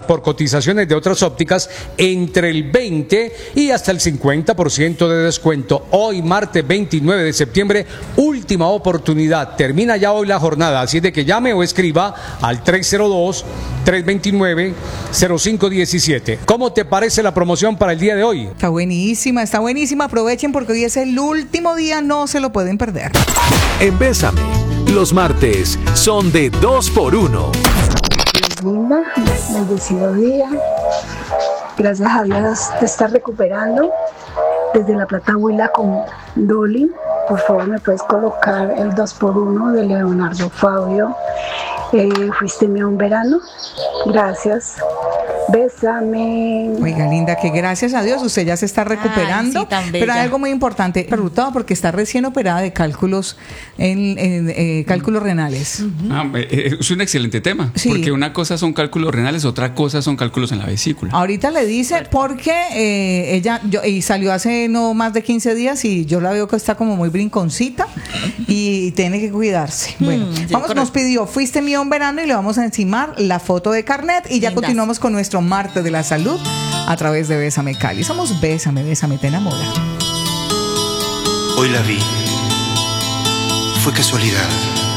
por cotizaciones de otras ópticas entre el 20 y hasta el 50% de descuento. Hoy, martes 29 de septiembre, última oportunidad. Termina ya hoy la jornada, así de que llame o escriba al 302-329-0517. ¿Cómo te parece la promoción para el día de hoy? Está buenísima, está buenísima. Aprovechen porque hoy es el último día, no se lo pueden perder. En Bésame, los martes son de 2x1. Linda, bendecido día. Gracias a Dios te estás recuperando. Desde La Plata Huila con Dolly. Por favor, me puedes colocar el 2x1 de Leonardo Fabio. Fuiste mío un verano. Gracias. Bésame. Oiga, linda, que gracias a Dios usted ya se está recuperando. Ay, sí, tan bella. Pero hay algo muy importante, preguntaba porque está recién operada de cálculos cálculos renales. Es un excelente tema, Sí. porque una cosa son cálculos renales, otra cosa son cálculos en la vesícula. Ahorita le dice porque ella salió hace no más de 15 días y yo la veo que está como muy brinconcita y tiene que cuidarse. Bueno, sí, vamos, correcto. nos pidió fuiste mío un verano y le vamos a encimar la foto de carnet y ya Lindas. continuamos con nuestro martes de la salud a través de Bésame Cali. Somos Bésame, Bésame, te enamora. Hoy la vi. Fue casualidad.